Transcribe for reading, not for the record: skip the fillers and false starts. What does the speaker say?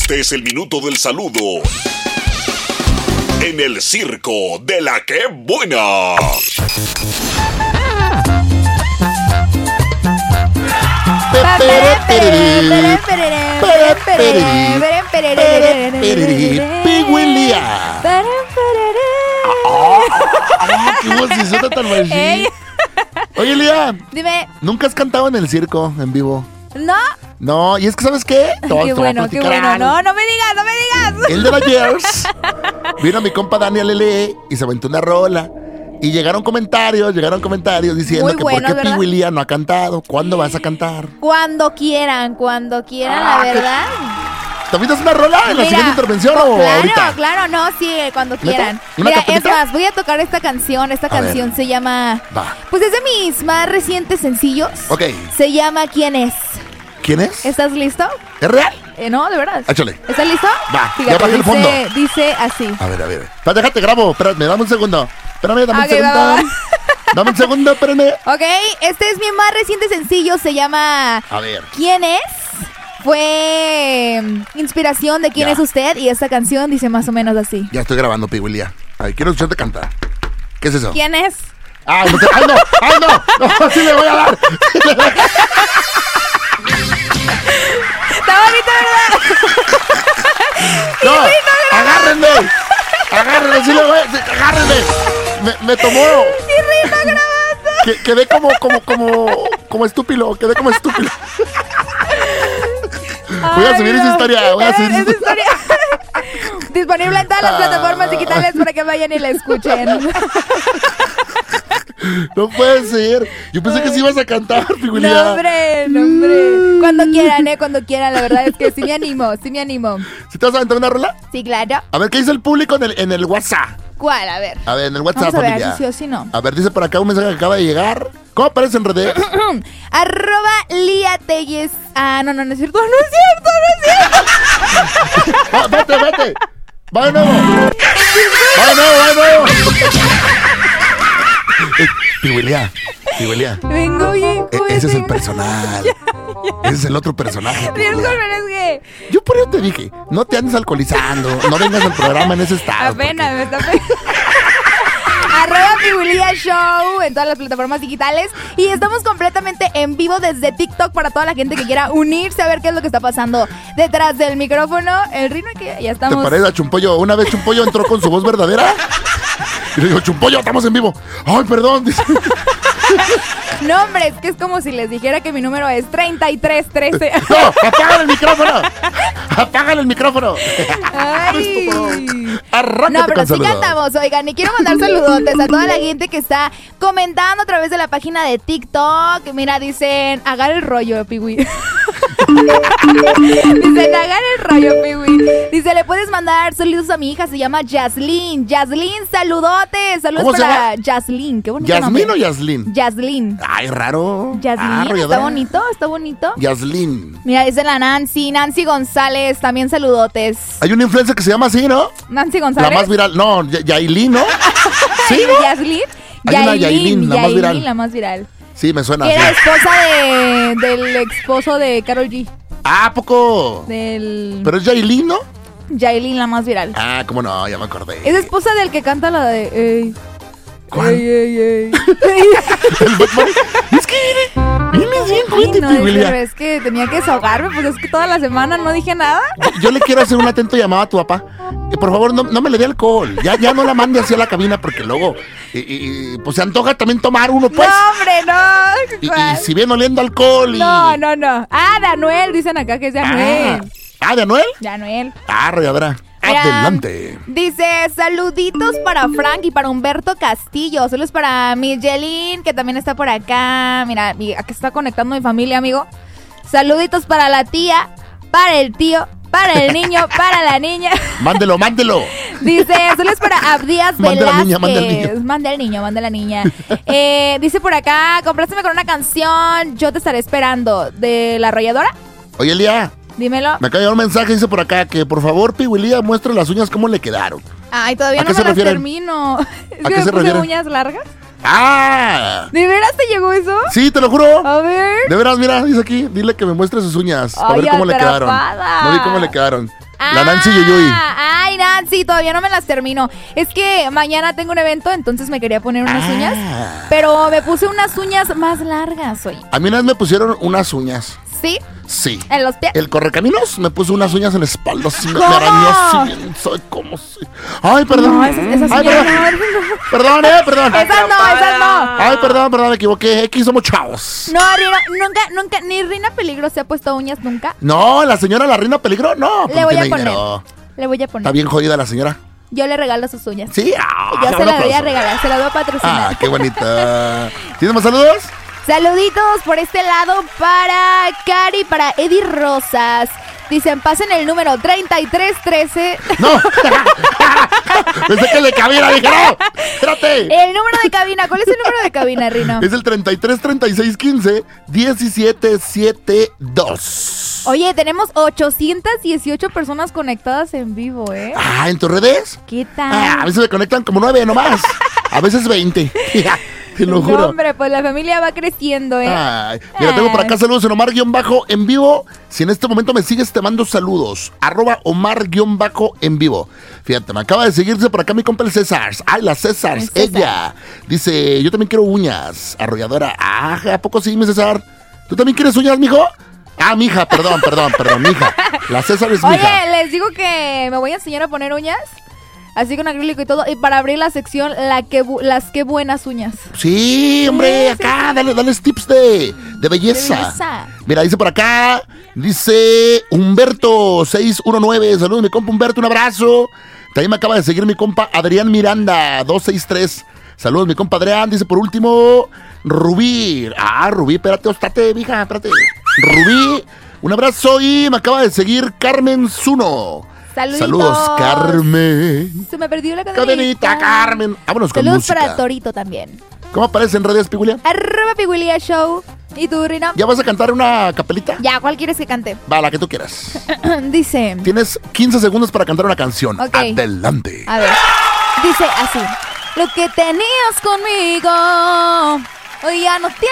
Este es el minuto del saludo en el circo de la que buena. Pigüilía. ¡Qué vocesota tan machín! Oye, Lía. Dime. ¿Nunca has cantado en el circo en vivo? ¿No? No, y es que ¿sabes qué? Qué bueno. No me digas. El de la Years. Vino mi compa Daniel Lele y se aventó una rola. Y llegaron comentarios diciendo muy que buenos, por qué ¿verdad? Pigüilía no ha cantado. ¿Cuándo vas a cantar? Cuando quieran, la verdad. ¿Te avientas una rola en la siguiente intervención o ahorita? Claro, no, sí, cuando quieran. ¿Una Mira, es capelita? más, voy a tocar esta canción. Esta canción se llama... Va. Pues es de mis más recientes sencillos. Ok. Se llama ¿Quién es? ¿Quién es? ¿Estás listo? ¿Es real? No, de verdad. Échale. ¿Estás listo? Va, Fíjate, ya bajé el fondo. Dice así. A ver. Déjate grabo. Espérame, dame un segundo. Dame un Ok, segundo. va. Dame un segundo, espérame. Ok, este es mi más reciente sencillo. Se llama... A ver. ¿Quién es? Fue inspiración de ¿Quién Ya. es usted? Y esta canción dice más o menos así. Ya estoy grabando, Pigüilía. Ay, quiero escucharte cantar. ¿Qué es eso? ¿Quién es? ¡Ay, no! ¡No, sí le voy a dar! Está bonito, ¿verdad? ¡No! ¡Agárrenme! ¡Sí le voy a... ¡Agárrenme! Me tomó... Y Rita grabando. Quedé como estúpido. Voy a subir esa historia. Disponible en todas las plataformas digitales para que vayan y la escuchen. No puede ser. Yo pensé que sí ibas a cantar, Pigüilía. No, hombre. Cuando quieran, la verdad es que sí me animo. ¿Sí te vas a aventar una rola? Sí, claro. A ver, ¿qué dice el público en el WhatsApp? ¿Cuál? A ver. A ver, en el WhatsApp, Vamos a ver familia. si sí o si no. A ver, dice por acá un mensaje que acaba de llegar. ¿Cómo aparece en redes? @Lía Telles. No es cierto. Vete. Va de nuevo. Pigüilía. Vengo bien. Ese es el personal. Ese es el otro personaje. Disculpen, es que Yo por eso te dije, no te andes alcoholizando, no vengas al programa en ese estado. apenas me está @Pigüilía Show en todas las plataformas digitales. Y estamos completamente en vivo desde TikTok para toda la gente que quiera unirse a ver qué es lo que está pasando detrás del micrófono. El Rino que ya estamos. ¿Te parece a Chumpollo? Una vez Chumpollo entró con su voz verdadera y le digo, Chumpollo, estamos en vivo. Ay, perdón. Dice. No, hombre, es que es como si les dijera que mi número es 3313. No, apágale el micrófono. Ay. Arráncate No, pero con sí saludos. cantamos, oigan, y quiero mandar saludotes a toda la gente que está comentando a través de la página de TikTok. Mira, dicen, agarra el rollo, Piwi. Dicen, agarra el rollo, Piwi. Dice, le puedes mandar saludos a mi hija, se llama Yaslin. Yaslin, saludotes. Saludos ¿Cómo se para Yaslin, qué bonito ¿Yasmín nombre. o Yaslin? Yaslin. Ay, raro. Yaslin, arrolladora. está bonito. Yaslin. Mira, dice la Nancy González, también saludotes. Hay una influencer que se llama así, ¿no? Nancy La González. más viral. No, Yailin, ¿no? ¿Sí, no? Yaslin. Hay una Yailin, la más viral. La más viral. Sí, me suena Era así. esposa del esposo de Karol G. Ah, ¿a poco? Del Pero es Yailin, ¿no? Yailin, la más viral. Ah, cómo no, ya me acordé. Es esposa del que canta la de ey. ¿Cuál? Ey. El Batman. Es que viene bien, Ay, cuente, no, Pigüilía. pero es que tenía que desahogarme, pues es que toda la semana no dije nada. Yo le quiero hacer un atento llamado a tu papá. Por favor, no me le dé alcohol. Ya no la mande hacia la cabina porque luego pues se antoja también tomar uno, pues. No, hombre, no. Y si viene oliendo alcohol y... No. De Anuel, dicen acá que es de Anuel. ¿De Anuel? De Anuel. Arrolladora. Mira, Adelante. Dice, saluditos para Frank y para Humberto Castillo. Saludos para Miguelín, que también está por acá. Mira, aquí está conectando mi familia, amigo. Saluditos para la tía, para el tío, para el niño, para la niña. Mándelo. Dice, saludos para Abdías Mande Velázquez. la niña, mande al niño. Mande la niña. Dice por acá, comprásteme con una canción, Yo te estaré esperando, de La Arrolladora. Oye, Lía, Dímelo. me acaba de llegar un mensaje, dice por acá, que por favor, Pigüilía, muestre las uñas cómo le quedaron. Ay, todavía ¿A no qué me se las refieren? termino. Es ¿A que qué me se puse refieren? uñas largas. ¡Ah! ¿De veras te llegó eso? Sí, te lo juro. A ver. De veras, mira, dice aquí, dile que me muestre sus uñas para Ay, ver cómo le quedaron. atrapada. No vi cómo le quedaron. La Nancy Yuyuy. Ay, Nancy, todavía no me las termino. Es que mañana tengo un evento, entonces me quería poner unas uñas. Pero me puse unas uñas más largas hoy. A mí una vez me pusieron unas uñas. ¿Sí? Sí. ¿En los pies? El correcaminos me puso unas uñas en la espalda. Así me ¿Cómo? arañó así. Soy como soy. Ay, perdón. No, esas Ay, uñas perdón. no. Perdón, perdón. Esas no. Ay, perdón, me equivoqué. Aquí somos chavos. No, nunca, ni Rina Peligro se ha puesto uñas nunca. No, la señora la Reina Peligro, no. Le voy a tiene poner. dinero. Le voy a poner. Está bien jodida la señora. Yo le regalo sus uñas. Sí. Yo se un las voy a aplauso. regalar, se las voy a patrocinar. Ah, qué bonita. ¿Tienes más saludos? Saluditos por este lado para Cari, para Eddie Rosas. Dicen, pasen el número 3313. No. Pensé que le cabía, dije, no. Espérate. El número de cabina. ¿Cuál es el número de cabina, Rino? Es el 33 36 15 17 72. Oye, tenemos 818 personas conectadas en vivo, ¿eh? Ah, ¿en tus redes? ¿Qué tal? Ah, a veces me conectan como 9 nomás. A veces 20. Te lo No, juro. hombre, pues la familia va creciendo, ¿eh? Ay, mira, tengo por acá saludos en Omar-en vivo. Si en este momento me sigues, te mando saludos. @Omar-en vivo. Fíjate, me acaba de seguirse por acá mi compa el César. Ay, la César, El César. ella. Dice, yo también quiero uñas. Arrolladora. Ah, ¿a poco sí, mi César? ¿Tú también quieres uñas, mijo? Ah, mija, perdón, mija. La César es mija. Oye, les digo que me voy a enseñar a poner uñas. Así con acrílico y todo. Y para abrir la sección, las que buenas uñas. Sí, hombre, Sí, acá, dale tips de belleza. De belleza. Mira, dice por acá, dice Humberto 619, saludos mi compa Humberto, un abrazo. También me acaba de seguir mi compa Adrián Miranda 263, saludos mi compa Adrián. Dice por último Rubí, Rubí, espérate, ostate, mija, espérate. Rubí, un abrazo y me acaba de seguir Carmen Zuno. Saluditos. Saludos, Carmen. Se me perdió la Cadenita, Carmen. Vámonos con Saludos música. para Torito también. ¿Cómo aparece en redes, Pigulia? @Pigulia Show. ¿Y tú, Rino? ¿Ya vas a cantar una capelita? Ya, ¿cuál quieres que cante? Va, la que tú quieras. Dice. Tienes 15 segundos para cantar una canción. Ok. Adelante. A ver. Dice así. Lo que tenías conmigo hoy ya no tiene